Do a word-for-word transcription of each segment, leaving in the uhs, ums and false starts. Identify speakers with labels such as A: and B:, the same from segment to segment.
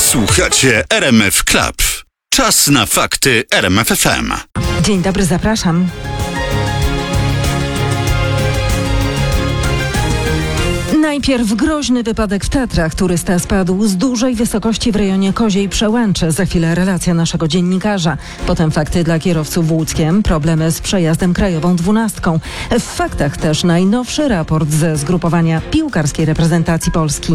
A: Słuchacie R M F Club. Czas na fakty R M F F M.
B: Dzień dobry, zapraszam. Najpierw groźny wypadek w Tatrach. Turysta spadł z dużej wysokości w rejonie Koziej Przełęczy. Za chwilę relacja naszego dziennikarza. Potem fakty dla kierowców w Łódzkiem. Problemy z przejazdem krajową dwunastką. W faktach też najnowszy raport ze zgrupowania piłkarskiej reprezentacji Polski.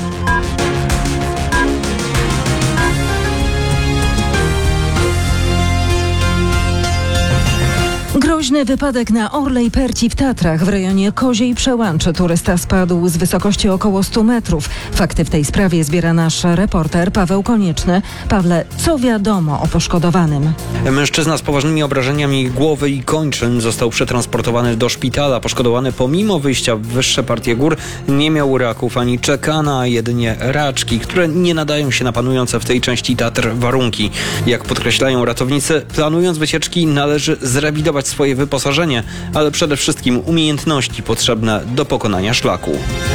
B: Groźny wypadek na Orlej Perci w Tatrach w rejonie Koziej Przełęczy. Turysta spadł z wysokości około stu metrów. Fakty w tej sprawie zbiera nasz reporter Paweł Konieczny. Pawle, co wiadomo o poszkodowanym?
C: Mężczyzna z poważnymi obrażeniami głowy i kończyn został przetransportowany do szpitala. Poszkodowany pomimo wyjścia w wyższe partie gór nie miał raków ani czekana, a jedynie raczki, które nie nadają się na panujące w tej części Tatr warunki. Jak podkreślają ratownicy, planując wycieczki należy zrewidować swoje wyposażenie, ale przede wszystkim umiejętności potrzebne do pokonania szlaku.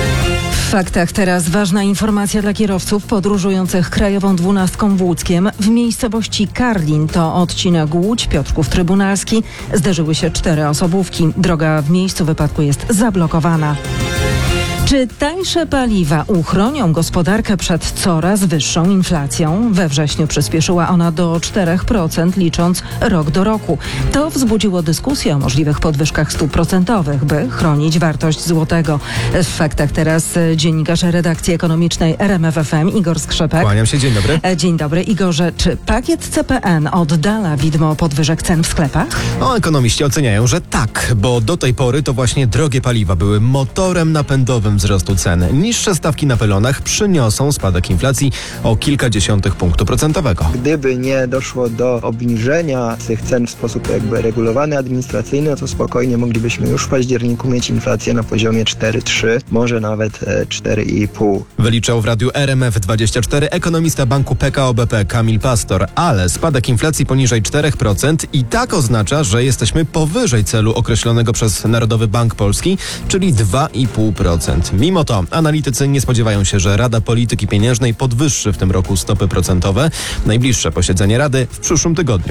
B: W faktach teraz ważna informacja dla kierowców podróżujących krajową dwunastką w Łódzkiem. W miejscowości Karlin, to odcinek Łódź, Piotrków Trybunalski, zderzyły się cztery osobówki. Droga w miejscu wypadku jest zablokowana. Czy tańsze paliwa uchronią gospodarkę przed coraz wyższą inflacją? We wrześniu przyspieszyła ona do czterech procent, licząc rok do roku. To wzbudziło dyskusję o możliwych podwyżkach stóp procentowych, by chronić wartość złotego. W faktach teraz dziennikarz redakcji ekonomicznej R M F F M Igor Skrzypek.
D: Kłaniam się, dzień dobry.
B: Dzień dobry, Igorze. Czy pakiet C P N oddala widmo podwyżek cen w sklepach?
D: No, ekonomiści oceniają, że tak, bo do tej pory to właśnie drogie paliwa były motorem napędowym wzrostu cen. Niższe stawki na pylonach przyniosą spadek inflacji o kilka dziesiątych punktu procentowego.
E: Gdyby nie doszło do obniżenia tych cen w sposób jakby regulowany, administracyjny, to spokojnie moglibyśmy już w październiku mieć inflację na poziomie cztery przecinek trzy, może nawet cztery i pół.
D: Wyliczał w radiu R M F dwadzieścia cztery ekonomista banku P K O B P Kamil Pastor, ale spadek inflacji poniżej czterech procent i tak oznacza, że jesteśmy powyżej celu określonego przez Narodowy Bank Polski, czyli dwa i pół procent. Mimo to analitycy nie spodziewają się, że Rada Polityki Pieniężnej podwyższy w tym roku stopy procentowe. Najbliższe posiedzenie Rady w przyszłym tygodniu.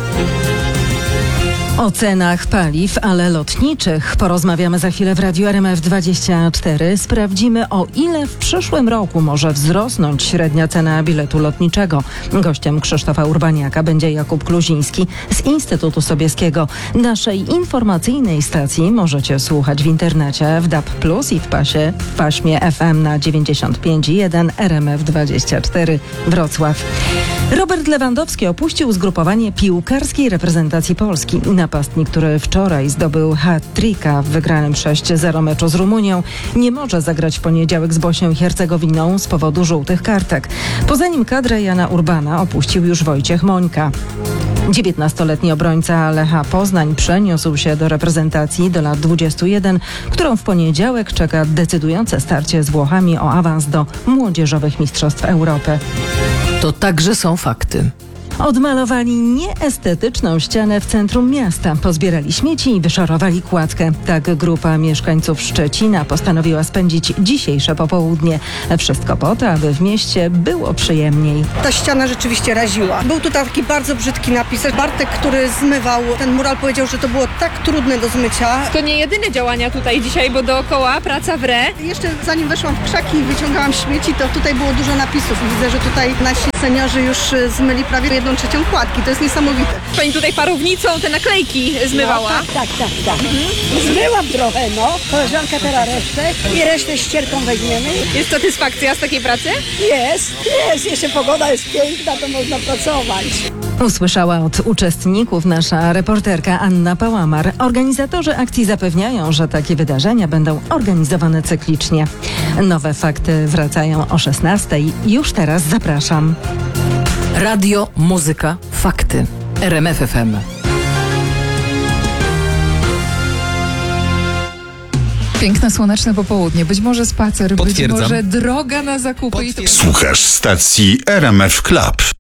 B: O cenach paliw, ale lotniczych porozmawiamy za chwilę w Radiu R M F dwadzieścia cztery. Sprawdzimy, o ile w przyszłym roku może wzrosnąć średnia cena biletu lotniczego. Gościem Krzysztofa Urbaniaka będzie Jakub Kluziński z Instytutu Sobieskiego. Naszej informacyjnej stacji możecie słuchać w internecie, w D A B plus i w pasie, w paśmie F M na dziewięćdziesiąt pięć i jeden R M F dwadzieścia cztery Wrocław. Robert Lewandowski opuścił zgrupowanie piłkarskiej reprezentacji Polski. Napastnik, który wczoraj zdobył hat-tricka w wygranym sześć zero meczu z Rumunią, nie może zagrać w poniedziałek z Bośnią i Hercegowiną z powodu żółtych kartek. Poza nim kadrę Jana Urbana opuścił już Wojciech Mońka. dziewiętnastoletni obrońca Lecha Poznań przeniósł się do reprezentacji do lat dwudziestu jeden, którą w poniedziałek czeka decydujące starcie z Włochami o awans do młodzieżowych mistrzostw Europy.
F: To także są fakty.
B: Odmalowali nieestetyczną ścianę w centrum miasta. Pozbierali śmieci i wyszorowali kładkę. Tak grupa mieszkańców Szczecina postanowiła spędzić dzisiejsze popołudnie. Wszystko po to, aby w mieście było przyjemniej.
G: Ta ściana rzeczywiście raziła. Był tu taki bardzo brzydki napis. Bartek, który zmywał ten mural, powiedział, że to było tak trudne do zmycia.
H: To nie jedyne działania tutaj dzisiaj, bo dookoła praca w re.
G: Jeszcze zanim weszłam w krzaki i wyciągałam śmieci, to tutaj było dużo napisów. Widzę, że tutaj nasi seniorzy już zmyli prawie jedną trzecią kładki. To jest niesamowite.
H: Pani tutaj parownicą te naklejki zmywała.
I: No, tak, tak, tak, tak. Mhm. Zmyłam trochę, no. Koleżanka teraz resztę i resztę ścierką weźmiemy.
H: Jest satysfakcja z takiej pracy?
I: Jest, jest. Jeszcze pogoda jest piękna, to można pracować.
B: Usłyszała od uczestników nasza reporterka Anna Pałamar. Organizatorzy akcji zapewniają, że takie wydarzenia będą organizowane cyklicznie. Nowe fakty wracają o szesnastej. Już teraz zapraszam.
F: Radio, muzyka, fakty. R M F F M.
J: Piękne, słoneczne popołudnie. Być może spacer, być
D: Potwierdzam.
J: może droga na zakupy.
A: Słuchasz stacji R M F Club.